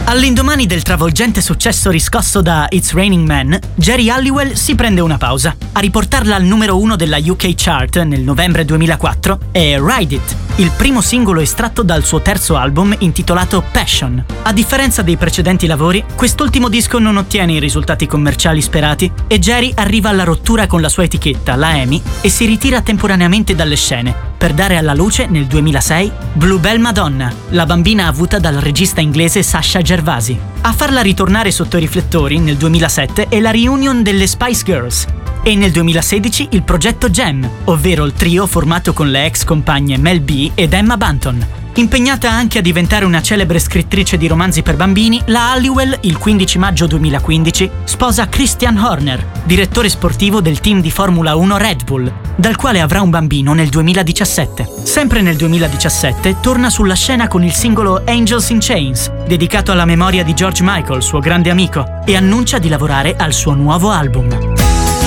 All'indomani del travolgente successo riscosso da It's Raining Men, Geri Halliwell si prende una pausa. A riportarla al numero 1 della UK Chart nel novembre 2004 è Ride It, il primo singolo estratto dal suo terzo album intitolato Passion. A differenza dei precedenti lavori, quest'ultimo disco non ottiene i risultati commerciali sperati e Geri arriva alla rottura con la sua etichetta, la EMI, e si ritira temporaneamente dalle scene, per dare alla luce nel 2006 Bluebell Madonna, la bambina avuta dal regista inglese Sasha Gervasi. A farla ritornare sotto i riflettori nel 2007 è la reunion delle Spice Girls e nel 2016 il progetto Gem, ovvero il trio formato con le ex compagne Mel B ed Emma Bunton. Impegnata anche a diventare una celebre scrittrice di romanzi per bambini, la Halliwell, il 15 maggio 2015, sposa Christian Horner, direttore sportivo del team di Formula 1 Red Bull, dal quale avrà un bambino nel 2017. Sempre nel 2017 torna sulla scena con il singolo Angels in Chains, dedicato alla memoria di George Michael, suo grande amico, e annuncia di lavorare al suo nuovo album.